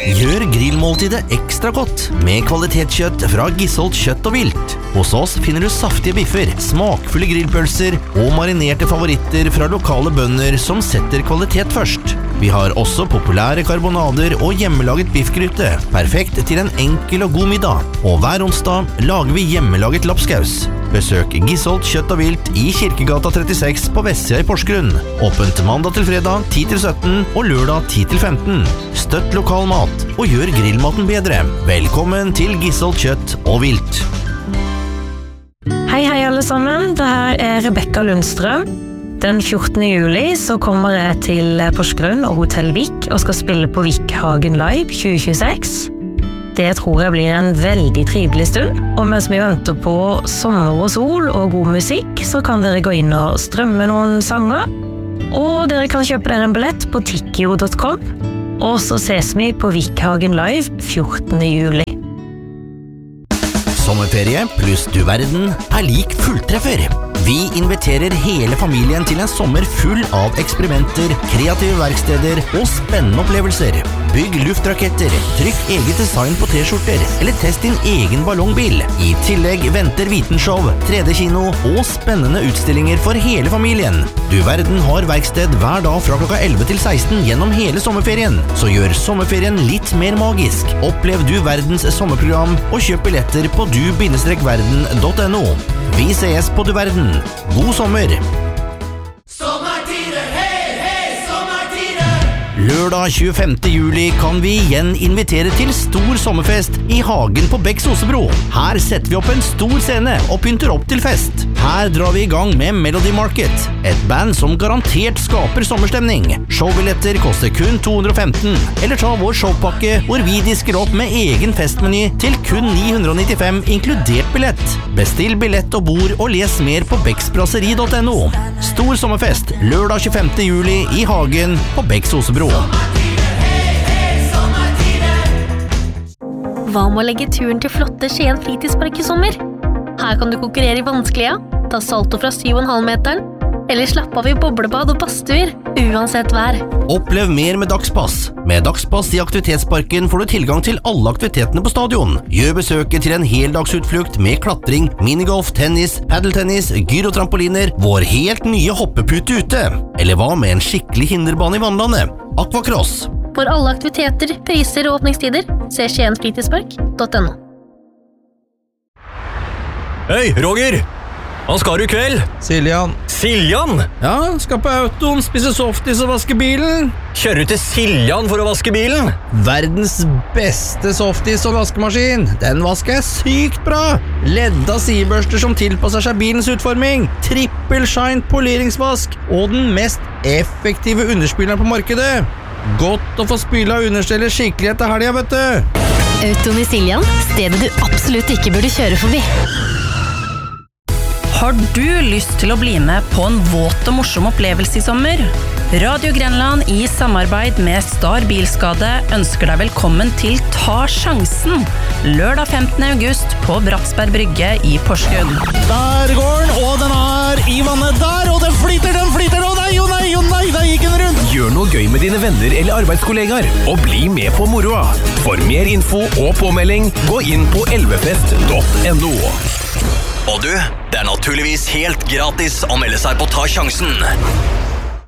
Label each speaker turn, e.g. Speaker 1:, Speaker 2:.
Speaker 1: Gjør grillmåltidet ekstra godt med kvalitetskjøtt fra Gisholt Kjøtt og Vilt. Hos oss finner du saftige biffer, smakfulle grillpølser og marinerte favoritter fra lokale bønder som setter kvalitet først. Vi har også populære karbonader og hjemmelaget biffgryte, perfekt til en enkel og god middag. Og hver onsdag lager vi hjemmelaget lapskaus. Besøk Gisholt Kjøtt og Vilt i Kirkegata 36 på Vestsida i Porsgrunn. Åpent mandag til fredag 10-17 og lørdag 10-15. Støtt lokal mat og gjør grillmaten bedre. Velkommen til Gisholt Kjøtt og Vilt.
Speaker 2: Hei alle sammen, det her Rebecca Lundstrøm. Den 14. juli så kommer jeg til Porsgrunn og Hotel Vik og skal spille på Vikhagen Live 2026. Det tror jeg blir en veldig trivelig stund, og mens vi venter på sommer og sol og god musikk, så kan dere gå inn og strømme noen sanger, og dere kan kjøpe dere en billett på tikkio.com, og så ses vi på Vikhagen Live 14. juli.
Speaker 1: Sommerferie pluss du verden lik fulltreffer. Vi inviterer hele familien til en sommer full av eksperimenter, kreative verksteder og spennende opplevelser. Bygg luftraketter, trykk eget design på t-skjorter, eller test din egen ballongbil. I tillegg venter vitenshow, 3D-kino og spennende utstillinger for hele familien. Du verden har verksted hver dag fra klokka 11 til 16 gjennom hele sommerferien. Så gjør sommerferien litt mer magisk. Opplev Du Verdens sommerprogram og kjøp billetter på du-verden.no. Vi ses på Du Verden. God sommer!
Speaker 3: Sommertider, hei, hei, sommertider!
Speaker 1: Lørdag 25. juli kan vi igjen invitere til stor sommerfest i Hagen på Becks Osebro. Her setter vi opp en stor scene og pynter opp til fest. Her drar vi i gang med Melody Market, et band som garantert skaper sommerstemning. Showbilletter koster kun 215, eller ta vår showpakke hvor vi disker opp med egen festmeny til kun 995 inkludert billett. Bestill billett og bord og les mer på becksbrasseri.no. Stor sommerfest lørdag 25. juli i Hagen på Becks Osebro.
Speaker 4: Hva med å legge turen til flotte Skien fritidspark i sommer? Her kan du konkurrere i vanskelige, ta salto fra 7,5 meteren, eller slappe av i boblebad og badstuer, uansett vær.
Speaker 1: Opplev mer med Dagspass. Med Dagspass i aktivitetsparken får du tilgang til alle aktivitetene på stadion. Gjør besøket til en heldagsutflukt med klatring, minigolf, tennis, paddeltennis, gyrotrampoliner, vår helt nye hoppepute ute. Eller hva med en skikkelig hinderbane i vannlandet? Aquacross.
Speaker 4: For alle aktiviteter, priser og åpningstider, se skienfritidspark.no.
Speaker 5: Hei, Roger! Hva skal du i kveld?
Speaker 6: Siljan.
Speaker 5: Siljan?
Speaker 6: Ja, skal på autoen, spise softis og vaske bilen.
Speaker 5: Kjører du til Siljan for å vaske bilen?
Speaker 6: Verdens beste softis og vaskemaskin. Den vasker jeg sykt bra. Ledda sidebørster som tilpasser seg bilens utforming. Trippel shine poleringsvask. Og den mest effektive underspilleren på markedet. Godt å få spyla understeller skikkelig etter helga, vet du.
Speaker 7: Autoen i Siljan, stedet du absolutt ikke burde kjøre forbi.
Speaker 8: Har du lyst til å bli med på en våt og morsom opplevelse i sommer? Radio Grenland i samarbeid med Star Bilskade ønsker deg velkommen til Ta Sjansen, lørdag 15. august på Bratsberg Brygge i Porsgrunn.
Speaker 6: Der går den, og den er i vannet der, og den flyter, og nei, der gikk den rundt.
Speaker 9: Gjør noe gøy med dine venner eller arbeidskollegaer, og bli med på moroa. For mer info og påmelding, gå inn på elvefest.no.
Speaker 1: Og du, det naturligvis helt gratis å melde seg på Ta Sjansen.